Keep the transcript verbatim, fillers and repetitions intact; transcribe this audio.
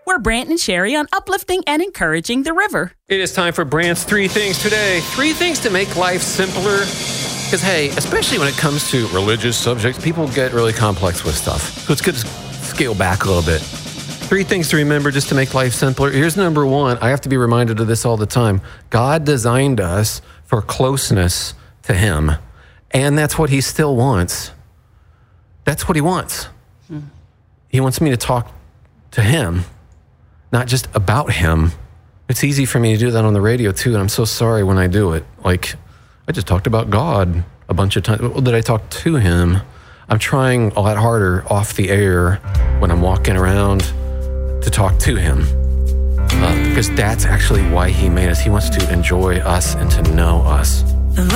We're Brant and Sherry on uplifting and encouraging the river. It is time for Brant's Three Things today. Three things to make life simpler. Because, hey, especially when it comes to religious subjects, people get really complex with stuff. So it's good to scale back a little bit. Three things to remember just to make life simpler. Here's number one. I have to be reminded of this all the time. God designed us for closeness to Him. And that's what He still wants. That's what He wants. Hmm. He wants me to talk to Him, not just about Him. It's easy for me to do that on the radio too, and I'm so sorry when I do it. Like, I just talked about God a bunch of times. Well, did I talk to Him? I'm trying a lot harder off the air when I'm walking around to talk to Him. Uh, because that's actually why He made us. He wants to enjoy us and to know us.